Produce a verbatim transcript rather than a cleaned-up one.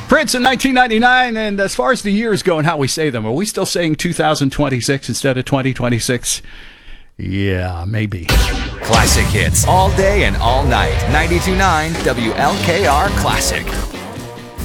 Prince in nineteen ninety-nine, and as far as the years go and how we say them, are we still saying two thousand twenty-six instead of twenty twenty-six? Yeah, maybe. Classic hits all day and all night. ninety-two point nine W L K R Classic.